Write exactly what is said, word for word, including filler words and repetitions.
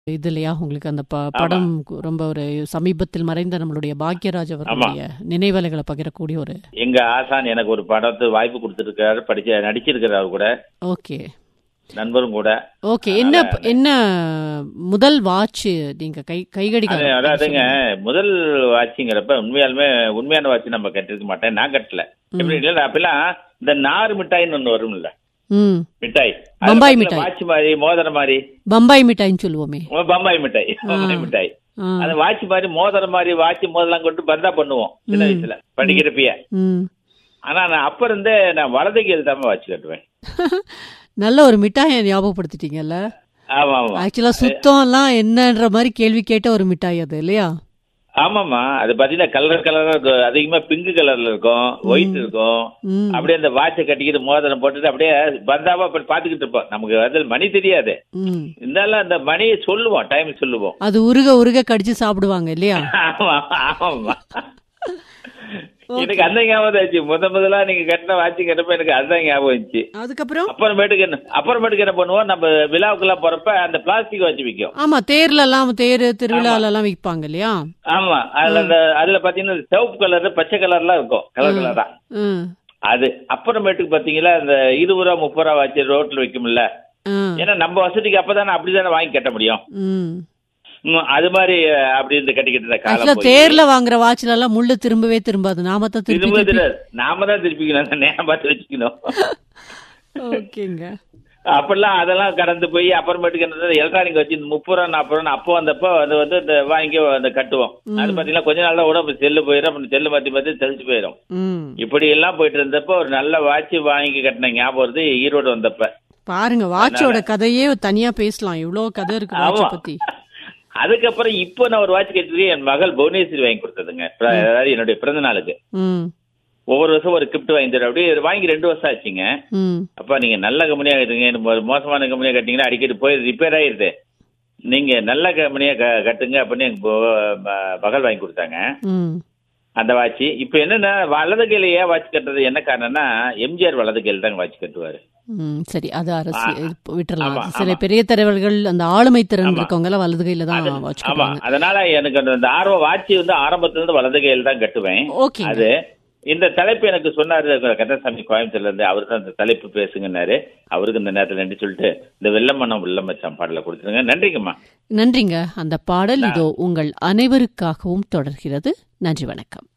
இது இல்லையா உங்களுக்கு அந்த ப ஆமா படம் கு- ரொம்ப ஒரு சமீபத்தில் மறைந்த நம்மளுடைய பாக்யராஜ் ஆமா அவர்களுடைய நினைவலைகளை பகிரக்கூடிய ஒரு எங்க ஆசான் எனக்கு ஒரு படத்து வாய்ப்பு கொடுத்துருக்காரு, படிச்ச நடிச்சிருக்கிறாரு கூட, ஓகே நண்பரும் கூட. ஓகே என்ன அதனால ப- என்ன முதல் வாட்ச் நீங்க கை அது கைகடிகாரம் அது அதாவதுங்க, சொல்லுங்க. முதல் வாட்சிங்கிறப்ப உண்மையாலுமே உண்மையான வாட்ச் நம்ம கட்டிருக்க மாட்டேன், நான் கட்டல. எப்படி ம் இல்லை அப்பெல்லாம் இந்த நார் மிட்டாய்ன்னு ஒன்று வரும்ல, ம் மிட்டாய் அதுல பம்பாய் பாத்தீங்களா மிட்டாய் வாட்ச் மாதிரி மோதிரம் மாதிரி, பம்பாய் மிட்டாய்ன்னு சொல்லுவோமே. ஓ, பம்பாய் மிட்டாய், ஆ பம்பாய் மிட்டாய். ஆ அந்த வாட்ச் மாதிரி மோதிரம் மாதிரி வாட்ச் மோதலாம் கொண்டு பந்தா பண்ணுவோம் சின்ன ம் வயசுல ம் படிக்கிறப்பயே. ம் ஆனா நான் அப்ப இருந்தே நான் வலது கையில் தான் வாட்ச் கட்டுவேன். நல்ல ஒரு மிட்டாயை ஞாபகப்படுத்திட்டீங்கல்ல. ஆமா ஆமா ஆக்சுவலா அது சுத்தம்லாம் என்னன்ற மாதிரி கேள்வி கேட்ட ஒரு மிட்டாய் அது இல்லையா? ஆமாம்மா, அது பாத்தீங்கன்னா கலர் கலரா இருக்கும், அதிகமா பிங்க் கலர்ல இருக்கும், ஒயிட் ம் இருக்கும். ம் அப்படியே அந்த வாட்சை கட்டிக்கிட்டு மோதிரம் போட்டுட்டு அப்படியே பந்தாவா அப்படி பாத்துக்கிட்டு இருப்போம். நமக்கு வந்து மணி தெரியாது, ம் இருந்தாலும் அந்த மணியை சொல்லுவோம், டைம் சொல்லுவோம். அது உருக உருக கடிச்சு சாப்பிடுவாங்க இல்லையா? ஆமா ஆமாம்மா, எனக்கு ஓகே. அந்த ஞாபகம் ஆச்சு. முத முதலா நீங்க கட்டின வாட்சி கட்டப்ப எனக்கு அதுதான் ஞாபகம் இருந்துச்சு. அதுக்கப்புறம் அப்புறமேட்டுக்கு என்ன அப்புறமேட்டுக்கு என்ன பண்ணுவோம், நம்ம விழாவுக்குலாம் போறப்ப அந்த பிளாஸ்டிக் வாட்சி விற்கும். ஆமா தேர்ல எல்லாம் தேர் ஆமா திருவிழால எல்லாம் விற்பாங்க இல்லையா? ஆமா, அதுல ம் அந்த அதுல பாத்தீங்கன்னா சிவப்பு கலர் பச்சை கலர்லாம் இருக்கும், கலர் ம் கலரா. ம் அது அப்புறமேட்டுக்கு பாத்தீங்களா இந்த இருபது ரூபா முப்பது ரூபா வாட்சி ரோட்ல விற்கும்ல, ம் ஏன்னா நம்ம வசதிக்கு அப்பதானே அப்படிதானே வாங்கி கட்ட முடியும். ம் ம், அது மாதிரி அஹ், அப்படி இருந்து கட்டிக்கிட்டு இருந்த காலம் ஆக்சுவலா போய் தேர்ல வாங்குற வாட்ச்ல எல்லாம் முள்ளு திரும்பவே திரும்பாது. நாம தான் திருப்பி திரும்ப திருப்பி. திரு- நாம தான் திருப்பிக்கணும், அந்த நேரம் பார்த்து வச்சுக்கணும். ஓகேங்க. அப்பெல்லாம் அதெல்லாம் கடந்து போய் அப்புறமேட்டுக்கு என்ன எலக்ட்ரானிக் வச்சு இந்த முப்பது ரூபா நாற்பது ரூபா அப்போ வந்தப்போ அது வந்து இந்த வாங்கி அந்த கட்டுவோம். அது ம் பாத்தீங்கன்னா கொஞ்ச நாள்ல கூட அப்புறம் செல்லு போயிடும், அப்புறம் செல்லு மாத்தி மாத்தி தெளிச்சு போயிடும். ம் இப்படி எல்லாம் போயிட்டு இருந்தப்போ ஒரு நல்ல வாட்ச் வாங்கி கட்டின ஞாபகம் வருது ஈரோடு வந்தப்ப. பாருங்க அதனால வாட்சோட கதையே தனியா பேசலாம். இவ்வளவு கதை இருக்கு வாட்ச ஆமா, பத்தி. அதுக்கப்புறம் இப்போ நான் ஒரு வாட்ச் கட்டி என் மகள் புவனேஸ்வரி வாங்கி கொடுத்ததுங்க. பிற- ம் அதாவது என்னுடைய பிறந்த நாளுக்கு ம் ஒவ்வொரு வருஷம் ஒரு கிஃப்ட் வாங்கி தரும். அப்படியே வாங்கி ரெண்டு வருஷம் ஆச்சுங்க. ம் அப்பா நீங்க நல்ல கம்பெனியா கட்டுங்க, எனக்கு ஒரு மோசமான கம்பெனியா கட்டிங்கன்னா அடிக்கடி போய் ரிப்பேர் ஆயிருது, நீங்க நல்ல கம்பெனியா க கட்டுங்க அப்படின்னு எங்க பொ- ம- மகள் வாங்கி கொடுத்தாங்க ம் அந்த வாட்ச். இப்போ என்னன்னா வலது கையில ஏன் வாட்ச் கட்டுறது என்ன காரணம்னா, எம்ஜிஆர் வலது கையில் தாங்க வாட்ச் கட்டுவாரு. ம் சரி அது ஆ, அரசியல் இது விட்டுறலாம். ஆமா அது சில ஆமா பெரிய தலைவர்கள் அந்த ஆளுமை திறன் ஆமா இருக்கவங்க எல்லாம் வலது கையில தான் அது வாட்ச் ஆமா, கட்டுவாங்க. அதனால எனக்கு அந்த அந்த ஆர்வம் வாட்சி வந்து ஆரம்பத்துல இருந்து வலது கையில் தான் கட்டுவேன். ஓகேங்க. அது இந்த தலைப்பு எனக்கு சொன்னாரு கந்தசாமி கோயம்புத்தூர்ல இருந்து, அவரு தான் அந்த தலைப்பு பேசுங்கன்னாரு. அவருக்கு இந்த நேரத்துல நன்றி சொல்லிட்டு இந்த வெள்ளமனம் வெள்ளமச்சான் பாடலை கொடுத்துருங்க. நன்றிங்கம்மா. நன்றிங்க. அந்த பாடல் நான் இதோ உங்கள் அனைவருக்காகவும் தொடர்கிறது. நன்றி, வணக்கம்.